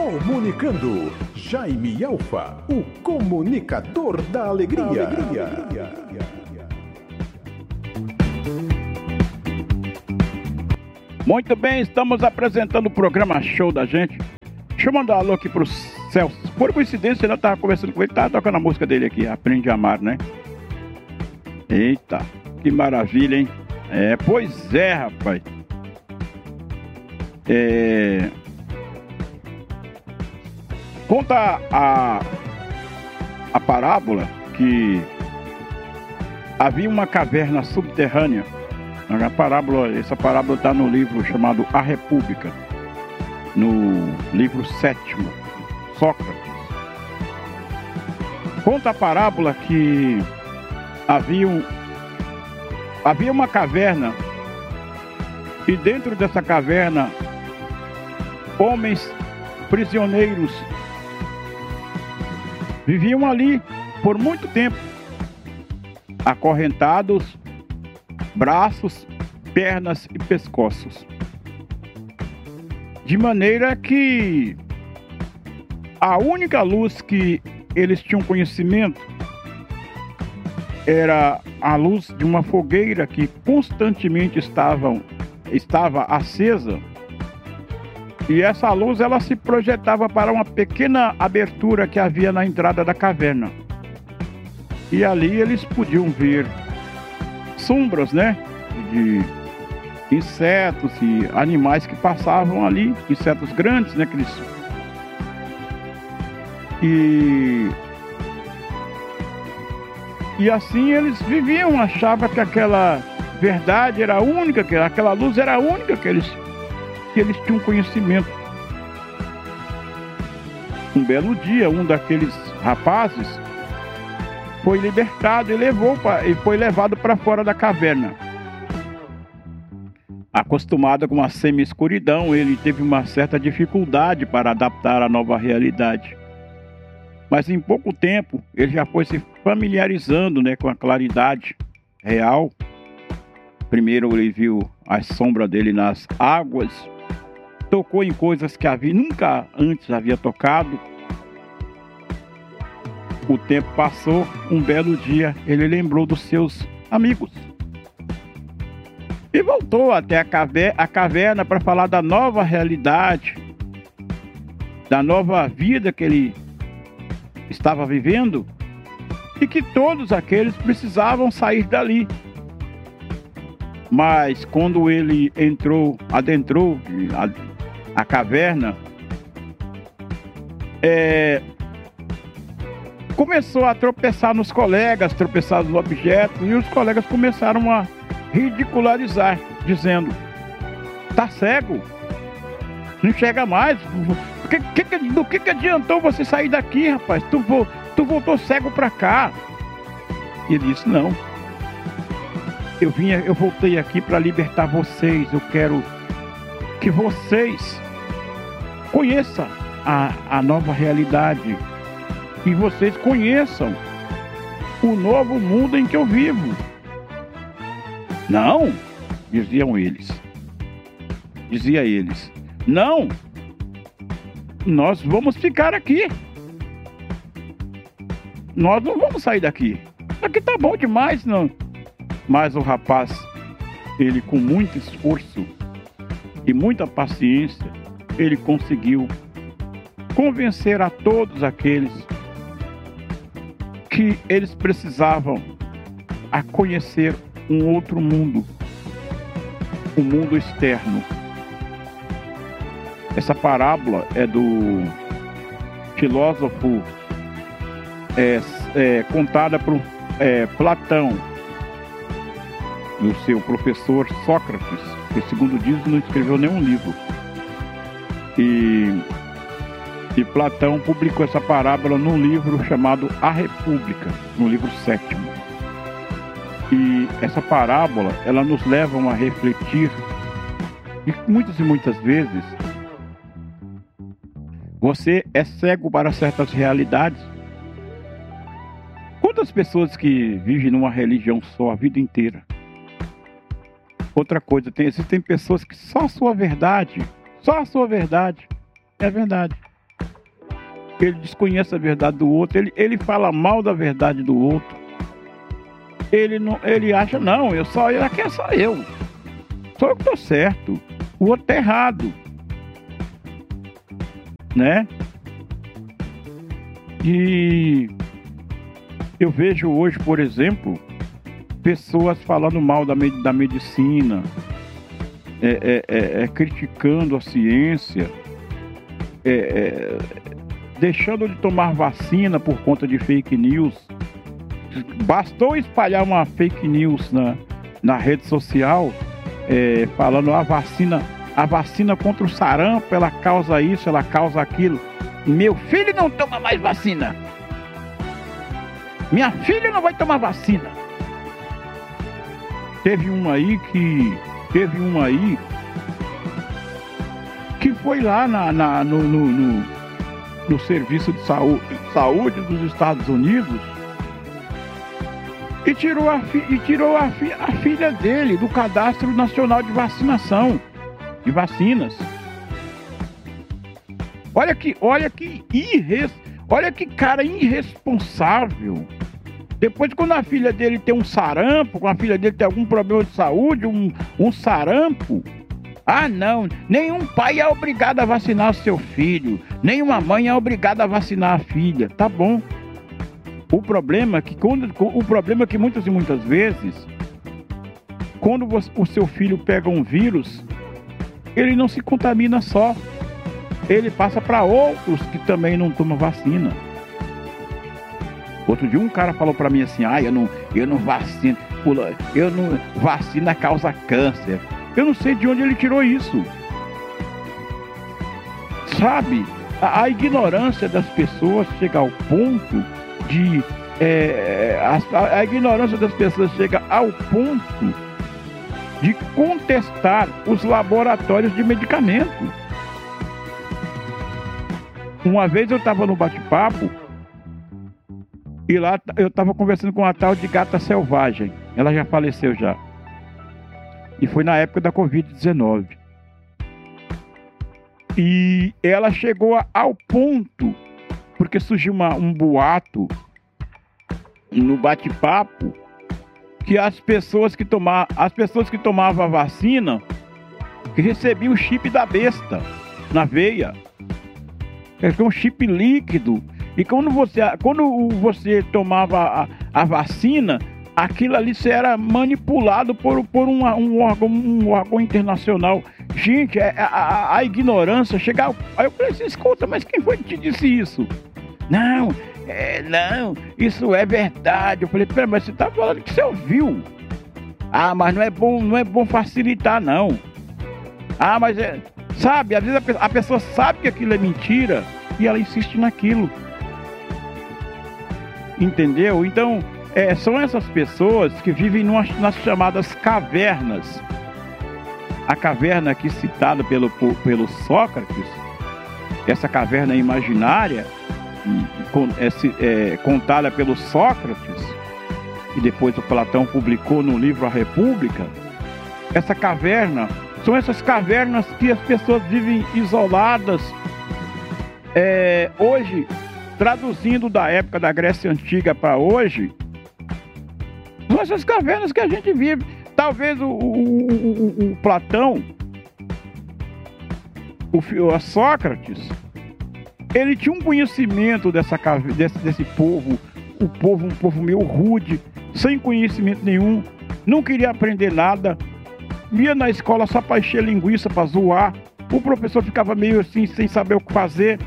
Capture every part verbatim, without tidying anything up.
Comunicando, Jaime Alfa, o comunicador da alegria. Da alegria. Muito bem, estamos apresentando o programa Show da Gente. Deixa eu mandar um alô aqui pro Celso. Por coincidência, eu estava conversando com ele, estava tocando a música dele aqui, Aprende a Amar, né? Eita, que maravilha, hein? É, pois é, rapaz. É... Conta a, a parábola que havia uma caverna subterrânea. A parábola, essa parábola está no livro chamado A República, no livro sétimo, Sócrates. Conta a parábola que havia, um, havia uma caverna e dentro dessa caverna homens prisioneiros viviam ali por muito tempo, acorrentados, braços, pernas e pescoços. De maneira que a única luz que eles tinham conhecimento era a luz de uma fogueira que constantemente estavam, estava acesa. E essa luz ela se projetava para uma pequena abertura que havia na entrada da caverna. E ali eles podiam ver sombras, né? De insetos e animais que passavam ali, insetos grandes, né? Que eles... E... e assim eles viviam, achavam que aquela verdade era a única, que aquela luz era a única que eles... que eles tinham conhecimento. Um belo dia, um daqueles rapazes foi libertado e, levou pra, e foi levado para fora da caverna. Acostumado com a semi-escuridão, ele teve uma certa dificuldade para adaptar à nova realidade. Mas em pouco tempo, ele já foi se familiarizando, né, com a claridade real. Primeiro ele viu a sombra dele nas águas, tocou em coisas que havia, nunca antes havia tocado. O tempo passou, um belo dia ele lembrou dos seus amigos e voltou até a caverna, a caverna para falar da nova realidade, da nova vida que ele estava vivendo e que todos aqueles precisavam sair dali. Mas quando ele entrou, adentrou a, a caverna, é, começou a tropeçar nos colegas, tropeçar nos objetos, e os colegas começaram a ridicularizar, dizendo: tá cego, não enxerga mais, que, que, do que, que adiantou você sair daqui, rapaz? Tu, tu voltou cego pra cá. E ele disse: não, eu vim, eu voltei aqui para libertar vocês. Eu quero que vocês conheçam a, a nova realidade, que vocês conheçam o novo mundo em que eu vivo. Não, diziam eles. Dizia eles: não, nós vamos ficar aqui. Nós não vamos sair daqui. Aqui tá bom demais, não. Mas o rapaz, ele com muito esforço e muita paciência, ele conseguiu convencer a todos aqueles que eles precisavam a conhecer um outro mundo, um mundo externo. Essa parábola é do filósofo é, é, contada por é, Platão, do seu professor Sócrates, que segundo diz não escreveu nenhum livro. E, e Platão publicou essa parábola num livro chamado A República, no livro sétimo. E essa parábola, ela nos leva a refletir, e muitas e muitas vezes você é cego para certas realidades. Quantas pessoas que vivem numa religião só a vida inteira? Outra coisa, tem, existem pessoas que só a sua verdade, só a sua verdade é verdade. ele desconhece a verdade do outro, ele, ele fala mal da verdade do outro. Ele, não, ele acha, não, eu só, aqui é só eu. Só eu que tô certo, o outro tá errado. Né? E eu vejo hoje, por exemplo, pessoas falando mal da, med da medicina, é, é, é, é, criticando a ciência, é, é, deixando de tomar vacina por conta de fake news. Bastou espalhar uma fake news na, na rede social, é, falando a vacina, a vacina contra o sarampo, ela causa isso, ela causa aquilo. Meu filho não toma mais vacina. Minha filha não vai tomar vacina. Teve um aí que... Teve um aí... Que foi lá na, na, no, no, no, no Serviço de Saúde, Saúde dos Estados Unidos e tirou, a, fi, e tirou a, fi, a filha dele do Cadastro Nacional de Vacinação. De vacinas. Olha que, olha que irres, olha que cara irresponsável. Depois, quando a filha dele tem um sarampo, quando a filha dele tem algum problema de saúde, um, um sarampo, ah não, nenhum pai é obrigado a vacinar seu filho, nenhuma mãe é obrigada a vacinar a filha. Tá bom. O problema é que quando, o problema é que muitas e muitas vezes, quando você, o seu filho pega um vírus, ele não se contamina só, ele passa para outros que também não tomam vacina. Outro dia um cara falou para mim assim, ah, eu não, eu não vacino, eu não, vacina causa câncer. Eu não sei de onde ele tirou isso. Sabe, a, a ignorância das pessoas chega ao ponto de, é, a, a ignorância das pessoas chega ao ponto de contestar os laboratórios de medicamento. Uma vez eu estava no bate-papo e lá eu estava conversando com uma tal de Gata Selvagem. Ela já faleceu já. E foi na época da covid dezenove. E ela chegou ao ponto, porque surgiu uma, um boato no bate-papo, que as pessoas que tomavam, as pessoas que tomavam a vacina, que recebiam o chip da besta na veia. É um chip líquido. E quando você, quando você tomava a, a vacina, aquilo ali você era manipulado por, por uma, um, órgão, um órgão internacional. Gente, a, a, a ignorância chega ao... Aí eu falei assim, escuta, mas quem foi que te disse isso? Não, é, não, isso é verdade. Eu falei, pera, mas você tá falando que você ouviu. Ah, mas não é bom, não é bom facilitar, não. Ah, mas é... Sabe, às vezes a, a pessoa sabe que aquilo é mentira e ela insiste naquilo. Entendeu? Então, é, são essas pessoas que vivem numa, nas chamadas cavernas. A caverna aqui citada pelo, por, pelo Sócrates, essa caverna imaginária, é, é, contada pelo Sócrates, e depois o Platão publicou no livro A República. Essa caverna, são essas cavernas que as pessoas vivem isoladas. É, hoje, traduzindo da época da Grécia Antiga para hoje, são essas cavernas que a gente vive. Talvez o, o, o, o Platão, o, o Sócrates, ele tinha um conhecimento dessa, desse, desse povo, o povo, um povo meio rude, sem conhecimento nenhum, não queria aprender nada, ia na escola só para encher linguiça, para zoar. O professor ficava meio assim, sem saber o que fazer,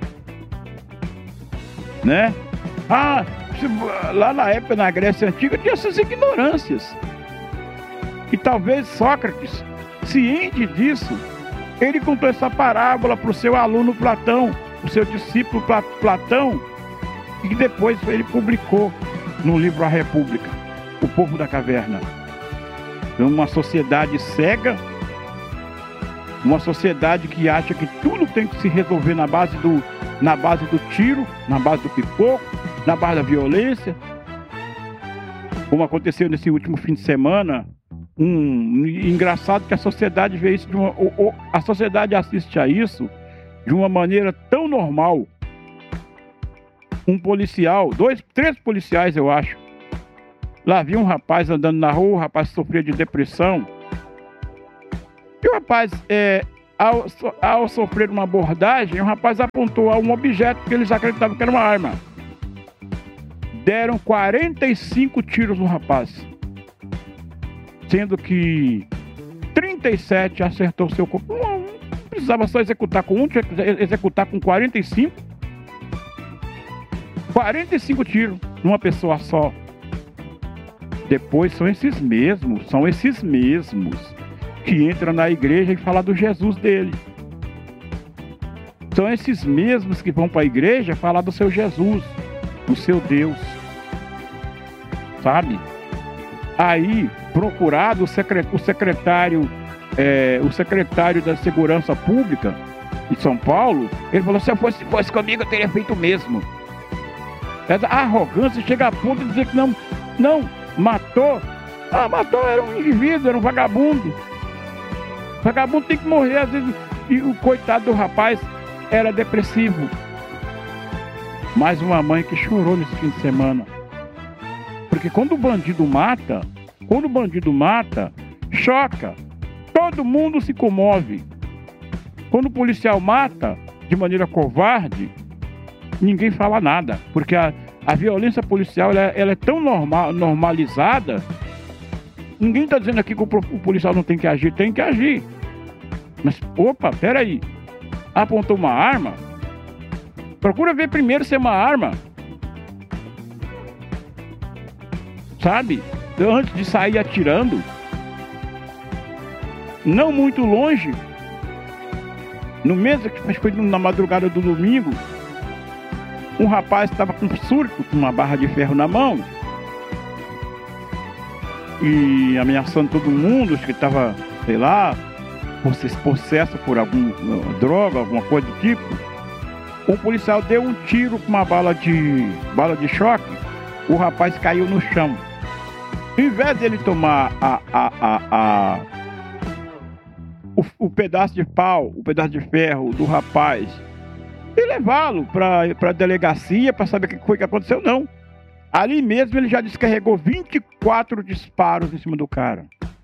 né? Ah, lá na época, na Grécia Antiga, tinha essas ignorâncias. E talvez Sócrates, ciente disso, ele contou essa parábola para o seu aluno Platão, o seu discípulo Platão, e depois ele publicou no livro A República, O Povo da Caverna. É uma sociedade cega, uma sociedade que acha que tudo tem que se resolver na base do, na base do tiro, na base do pipoco, na base da violência. Como aconteceu nesse último fim de semana, um engraçado que a sociedade vê isso de uma, ou, ou, a sociedade assiste a isso de uma maneira tão normal, um policial, dois, três policiais, eu acho. Lá vi um rapaz andando na rua, o rapaz sofria de depressão. E o rapaz, é, ao, ao sofrer uma abordagem, o rapaz apontou a um objeto que eles acreditavam que era uma arma. Deram quarenta e cinco tiros no rapaz, sendo que trinta e sete acertou seu corpo. Não, não precisava só executar com um, tinha que executar com quarenta e cinco. quarenta e cinco tiros numa pessoa só. Depois são esses mesmos, são esses mesmos que entram na igreja e falam do Jesus dele. São esses mesmos que vão para a igreja falar do seu Jesus, do seu Deus. Sabe? Aí, procurado o secretário, é, o secretário da Segurança Pública de São Paulo, ele falou: se eu fosse, fosse comigo, eu teria feito o mesmo. Essa arrogância chega a ponto de dizer que não, não, matou. Ah, matou, era um indivíduo, era um vagabundo. Vagabundo tem que morrer, às vezes. E o coitado do rapaz era depressivo. Mais uma mãe que chorou nesse fim de semana. Porque quando o bandido mata, quando o bandido mata, choca. Todo mundo se comove. Quando o policial mata de maneira covarde, ninguém fala nada. Porque a, a violência policial ela, ela é tão normal, normalizada. Ninguém está dizendo aqui que o, o policial não tem que agir, tem que agir. Mas, opa, peraí. Apontou uma arma? Procura ver primeiro se é uma arma. Sabe? Antes de sair atirando. Não muito longe. No mês que foi na madrugada do domingo, um rapaz estava com um surto, com uma barra de ferro na mão. E ameaçando todo mundo, acho que estava, sei lá, possesso por alguma droga, alguma coisa do tipo. O policial deu um tiro com uma bala de, bala de choque, o rapaz caiu no chão. Em vez dele tomar a, a, a, a, o, o pedaço de pau, o pedaço de ferro do rapaz e levá-lo para a delegacia para saber o que foi que aconteceu, não. Ali mesmo ele já descarregou vinte e quatro disparos em cima do cara.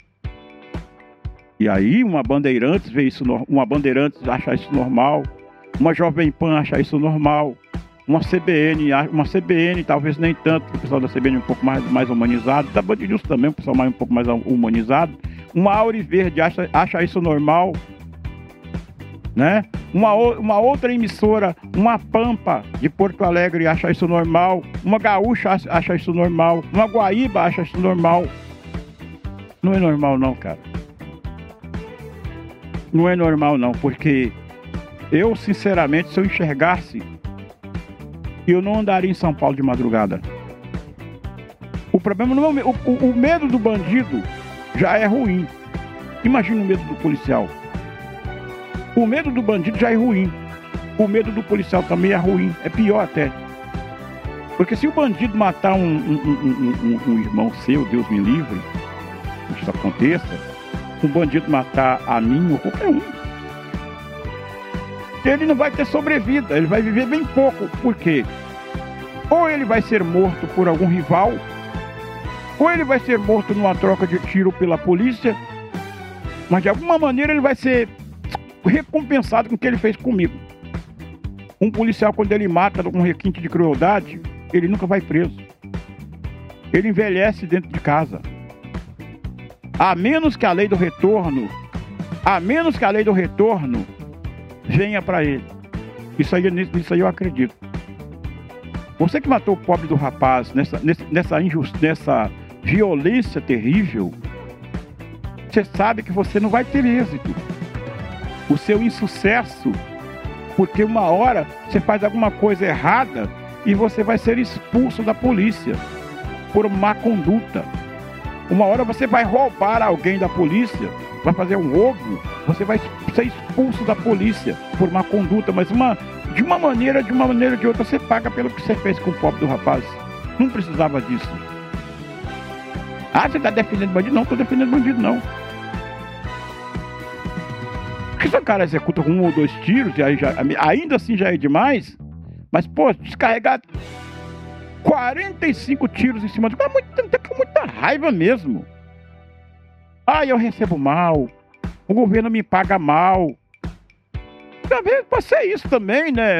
E aí uma Bandeirantes vê isso, uma Bandeirantes acha isso normal, uma Jovem Pan acha isso normal, uma C B N, uma C B N talvez nem tanto, o pessoal da C B N é um pouco mais, mais humanizado, da Band News também, o pessoal mais, um pouco mais humanizado, uma Auriverde acha, acha isso normal, né? Uma, uma outra emissora, uma Pampa de Porto Alegre acha isso normal, uma Gaúcha acha isso normal, uma Guaíba acha isso normal. Não é normal não, cara. Não é normal não, porque eu sinceramente, se eu enxergasse, eu não andaria em São Paulo de madrugada. O problema não é o, o, o medo do bandido já é ruim. Imagina o medo do policial. O medo do bandido já é ruim. O medo do policial também é ruim. É pior até. Porque se o bandido matar um, um, um, um, um irmão seu, Deus me livre, que isso aconteça, um bandido matar a mim ou qualquer um, ele não vai ter sobrevida, ele vai viver bem pouco. Por quê? Ou ele vai ser morto por algum rival, ou ele vai ser morto numa troca de tiro pela polícia, mas de alguma maneira ele vai ser recompensado com o que ele fez comigo. Um policial, quando ele mata com requinte de crueldade, ele nunca vai preso. Ele envelhece dentro de casa. A menos que a lei do retorno, a menos que a lei do retorno venha para ele. Isso aí, isso aí eu acredito. Você que matou o pobre do rapaz nessa, nessa, nessa injustiça, nessa violência terrível, você sabe que você não vai ter êxito. O seu insucesso, porque uma hora você faz alguma coisa errada e você vai ser expulso da polícia por má conduta. Uma hora você vai roubar alguém da polícia, vai fazer um roubo, você vai ser expulso da polícia por má conduta, mas uma, de uma maneira, de uma maneira ou de outra, você paga pelo que você fez com o pobre do rapaz. Não precisava disso. Ah, você está defendendo bandido? Não estou defendendo bandido, não. Porque se o cara executa com um ou dois tiros, e aí já, ainda assim já é demais, Mas, pô, descarregar quarenta e cinco tiros em cima do cara, é muito, tá com muita raiva mesmo. Ah, eu recebo mal, o governo me paga mal. Talvez pode ser isso também, né?